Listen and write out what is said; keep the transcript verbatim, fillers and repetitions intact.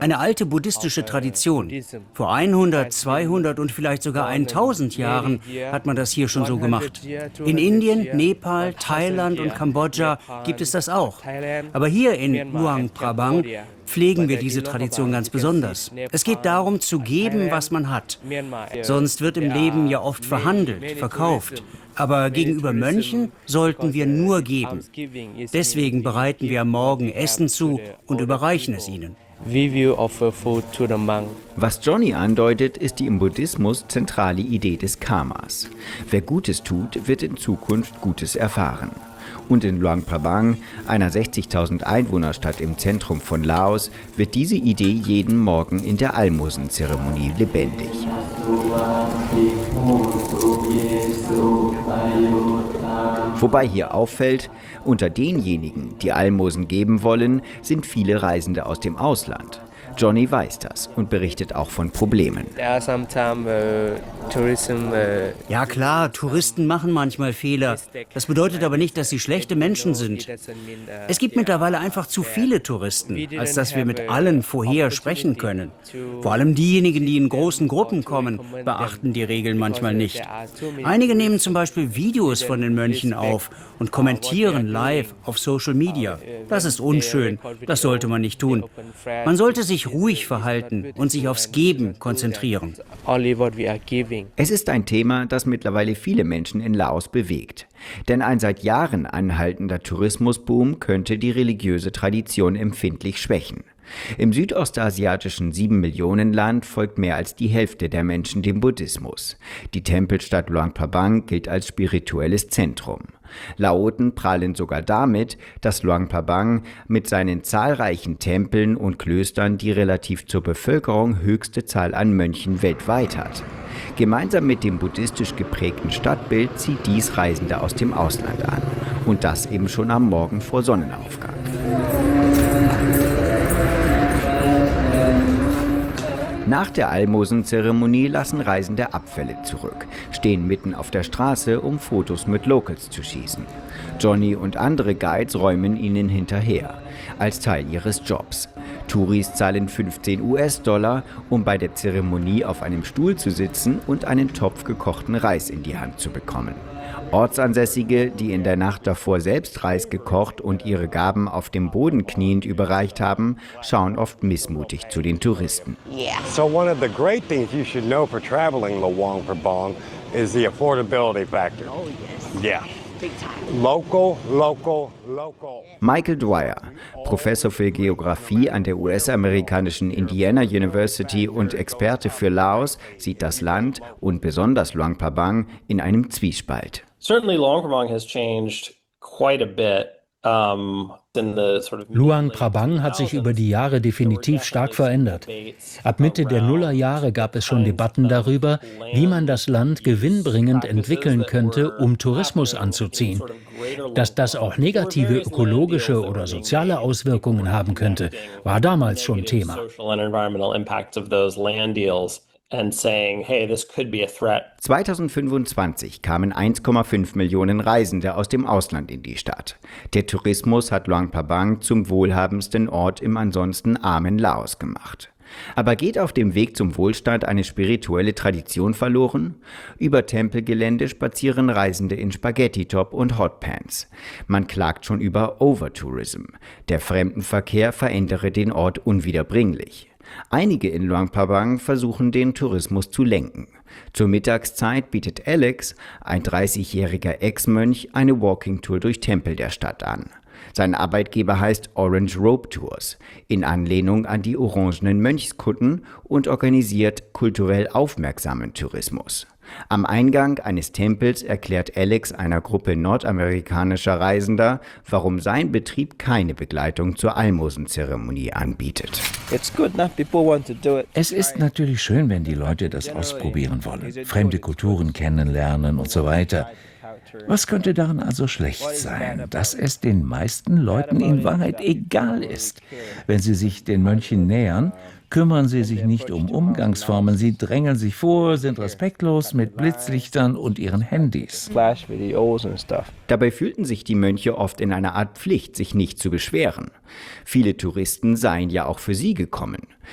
Eine alte buddhistische Tradition. Vor hundert, zweihundert und vielleicht sogar tausend Jahren hat man das hier schon so gemacht. In Indien, Nepal, Thailand und Kambodscha gibt es das auch. Aber hier in Luang Prabang pflegen wir diese Tradition ganz besonders. Es geht darum, zu geben, was man hat. Sonst wird im Leben ja oft verhandelt, verkauft. Aber gegenüber Mönchen sollten wir nur geben. Deswegen bereiten wir am Morgen Essen zu und überreichen es ihnen. Was Johnny andeutet, ist die im Buddhismus zentrale Idee des Karmas. Wer Gutes tut, wird in Zukunft Gutes erfahren. Und in Luang Prabang, einer sechzigtausend Einwohnerstadt im Zentrum von Laos, wird diese Idee jeden Morgen in der Almosenzeremonie lebendig. Wobei hier auffällt, unter denjenigen, die Almosen geben wollen, sind viele Reisende aus dem Ausland. Johnny weiß das und berichtet auch von Problemen. Ja klar, Touristen machen manchmal Fehler. Das bedeutet aber nicht, dass sie schlechte Menschen sind. Es gibt mittlerweile einfach zu viele Touristen, als dass wir mit allen vorher sprechen können. Vor allem diejenigen, die in großen Gruppen kommen, beachten die Regeln manchmal nicht. Einige nehmen zum Beispiel Videos von den Mönchen auf und kommentieren live auf Social Media. Das ist unschön, das sollte man nicht tun. Man sollte sich ruhig verhalten und sich aufs Geben konzentrieren. Es ist ein Thema, das mittlerweile viele Menschen in Laos bewegt. Denn ein seit Jahren anhaltender Tourismusboom könnte die religiöse Tradition empfindlich schwächen. Im südostasiatischen sieben-Millionen-Land folgt mehr als die Hälfte der Menschen dem Buddhismus. Die Tempelstadt Luang Prabang gilt als spirituelles Zentrum. Laoten prahlen sogar damit, dass Luang Prabang mit seinen zahlreichen Tempeln und Klöstern die relativ zur Bevölkerung höchste Zahl an Mönchen weltweit hat. Gemeinsam mit dem buddhistisch geprägten Stadtbild zieht dies Reisende aus dem Ausland an. Und das eben schon am Morgen vor Sonnenaufgang. Nach der Almosenzeremonie lassen Reisende Abfälle zurück, stehen mitten auf der Straße, um Fotos mit Locals zu schießen. Johnny und andere Guides räumen ihnen hinterher, als Teil ihres Jobs. Touris zahlen fünfzehn US-Dollar, um bei der Zeremonie auf einem Stuhl zu sitzen und einen Topf gekochten Reis in die Hand zu bekommen. Ortsansässige, die in der Nacht davor selbst Reis gekocht und ihre Gaben auf dem Boden kniend überreicht haben, schauen oft missmutig zu den Touristen. So one of the great things you should know for traveling Luang Prabang is the affordability factor. Oh yes. Yeah. Local, local, local. Michael Dwyer, Professor für Geographie an der U S-amerikanischen Indiana University und Experte für Laos, sieht das Land und besonders Luang Prabang in einem Zwiespalt. Certainly Luang Prabang has changed quite a bit. Luang Prabang hat sich über die Jahre definitiv stark verändert. Ab Mitte der Nullerjahre gab es schon Debatten darüber, wie man das Land gewinnbringend entwickeln könnte, um Tourismus anzuziehen. Dass das auch negative ökologische oder soziale Auswirkungen haben könnte, war damals schon Thema. zweitausendfünfundzwanzig kamen eins Komma fünf Millionen Reisende aus dem Ausland in die Stadt. Der Tourismus hat Luang Prabang zum wohlhabendsten Ort im ansonsten armen Laos gemacht. Aber geht auf dem Weg zum Wohlstand eine spirituelle Tradition verloren? Über Tempelgelände spazieren Reisende in Spaghetti-Top und Hotpants. Man klagt schon über Overtourism. Der Fremdenverkehr verändere den Ort unwiederbringlich. Einige in Luang Prabang versuchen, den Tourismus zu lenken. Zur Mittagszeit bietet Alex, ein dreißigjähriger Ex-Mönch, eine Walking-Tour durch Tempel der Stadt an. Sein Arbeitgeber heißt Orange Robe Tours, in Anlehnung an die orangenen Mönchskutten, und organisiert kulturell aufmerksamen Tourismus. Am Eingang eines Tempels erklärt Alex einer Gruppe nordamerikanischer Reisender, warum sein Betrieb keine Begleitung zur Almosenzeremonie anbietet. Es ist natürlich schön, wenn die Leute das ausprobieren wollen, fremde Kulturen kennenlernen und so weiter. Was könnte daran also schlecht sein, dass es den meisten Leuten in Wahrheit egal ist? Wenn sie sich den Mönchen nähern, kümmern sie sich nicht um Umgangsformen, sie drängeln sich vor, sind respektlos mit Blitzlichtern und ihren Handys. Dabei fühlten sich die Mönche oft in einer Art Pflicht, sich nicht zu beschweren. Viele Touristen seien ja auch für sie gekommen.